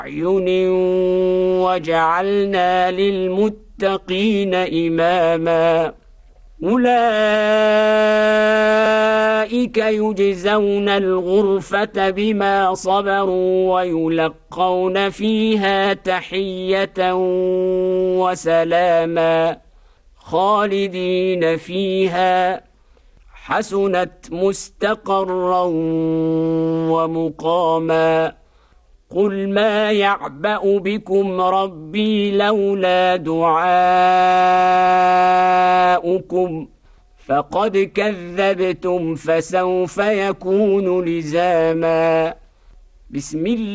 أعين وجعلنا للمتقين إماما أولئك يجزون الغرفة بما صبروا ويلقون فيها تحية وسلاما خالدين فيها حسنت مستقرا ومقاما قل ما يعبأ بكم ربي لولا دعاؤكم فقد كذبتم فسوف يكون لزاما بسم الله